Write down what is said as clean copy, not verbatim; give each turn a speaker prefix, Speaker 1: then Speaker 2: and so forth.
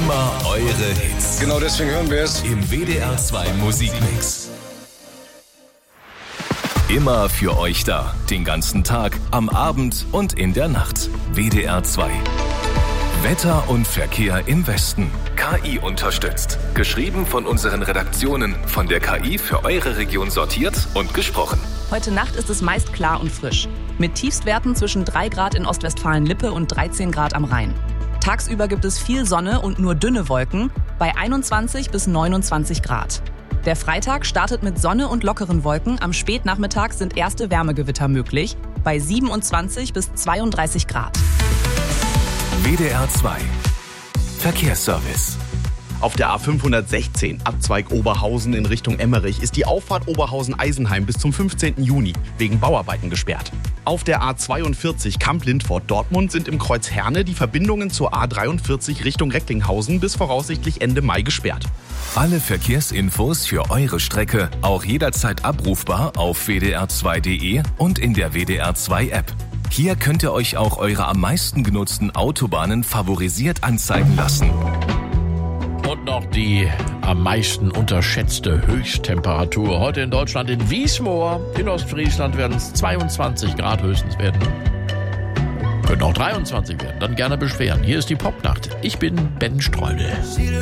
Speaker 1: Immer eure Hits.
Speaker 2: Genau deswegen hören wir es
Speaker 1: Im WDR 2 Musikmix. Immer für euch da. Den ganzen Tag, am Abend und in der Nacht. WDR 2. Wetter und Verkehr im Westen. KI unterstützt. Geschrieben von unseren Redaktionen. Von der KI für eure Region sortiert und gesprochen.
Speaker 3: Heute Nacht ist es meist klar und frisch. Mit Tiefstwerten zwischen 3 Grad in Ostwestfalen-Lippe und 13 Grad am Rhein. Tagsüber gibt es viel Sonne und nur dünne Wolken bei 21 bis 29 Grad. Der Freitag startet mit Sonne und lockeren Wolken. Am Spätnachmittag sind erste Wärmegewitter möglich bei 27 bis 32 Grad.
Speaker 1: WDR 2. Verkehrsservice.
Speaker 4: Auf der A516 Abzweig Oberhausen in Richtung Emmerich ist die Auffahrt Oberhausen-Eisenheim bis zum 15. Juni wegen Bauarbeiten gesperrt. Auf der A42 Kamp-Lindfort-Dortmund sind im Kreuz Herne die Verbindungen zur A43 Richtung Recklinghausen bis voraussichtlich Ende Mai gesperrt.
Speaker 1: Alle Verkehrsinfos für eure Strecke auch jederzeit abrufbar auf wdr2.de und in der WDR 2 App. Hier könnt ihr euch auch eure am meisten genutzten Autobahnen favorisiert anzeigen lassen.
Speaker 5: Und noch die am meisten unterschätzte Höchsttemperatur. Heute in Deutschland in Wiesmoor. In Ostfriesland werden es 22 Grad höchstens werden. Können auch 23 werden. Dann gerne beschweren. Hier ist die Popnacht. Ich bin Ben Streudel.